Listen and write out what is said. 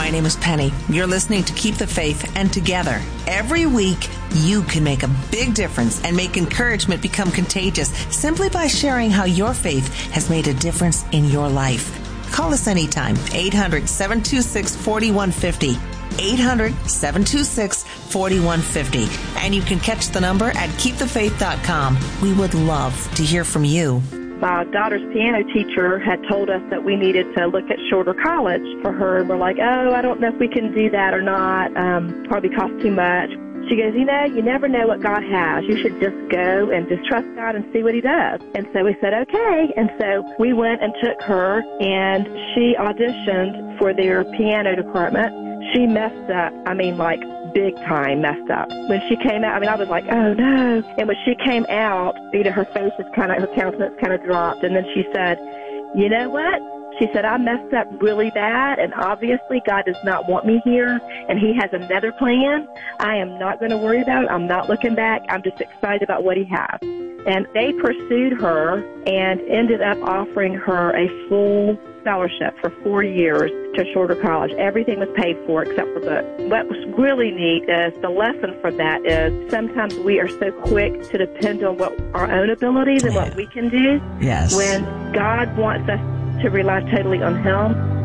My name is Penny. You're listening to Keep the Faith, and together, every week, you can make a big difference and make encouragement become contagious simply by sharing how your faith has made a difference in your life. Call us anytime, 800-726-4150. 800-726-4150. And you can catch the number at keepthefaith.com. We would love to hear from you. My daughter's piano teacher had told us that we needed to look at Shorter College for her. And we're like, oh, I don't know if we can do that or not. Probably cost too much. She goes, you never know what God has. You should just go and just trust God and see what He does. And so we said, okay. And so we went and took her, and she auditioned for their piano department. She messed up. Big time messed up. When she came out, I was like, oh no. And when she came out, her face was her countenance kind of dropped. And then she said, you know what? She said, I messed up really bad, and obviously God does not want me here, and He has another plan. I am not going to worry about it. I'm not looking back. I'm just excited about what He has. And they pursued her and ended up offering her a full scholarship for 4 years to Shorter College. Everything was paid for except for books. What was really neat is the lesson from that is sometimes we are so quick to depend on what our own abilities and what we can do. Yes. When God wants us to rely totally on Him,